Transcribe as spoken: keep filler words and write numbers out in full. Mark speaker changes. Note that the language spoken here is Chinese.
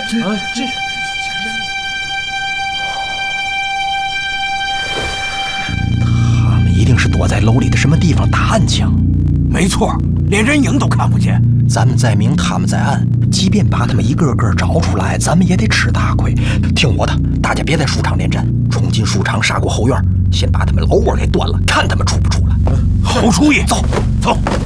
Speaker 1: 这啊这。
Speaker 2: 一定是躲在楼里的什么地方打暗枪，
Speaker 3: 没错，连人影都看不见。
Speaker 2: 咱们在明，他们在暗，即便把他们一个个找出来，咱们也得吃大亏。听我的，大家别在书场恋战，冲进书场，杀过后院，先把他们老窝给端了，看他们出不出来。
Speaker 3: 好主意，走走。